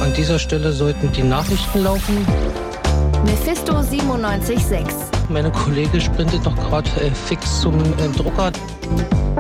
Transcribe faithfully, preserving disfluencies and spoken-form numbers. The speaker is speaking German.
An dieser Stelle sollten die Nachrichten laufen. Mephisto siebenundneunzig Komma sechs. Meine Kollege sprintet noch gerade äh, fix zum äh, Drucker.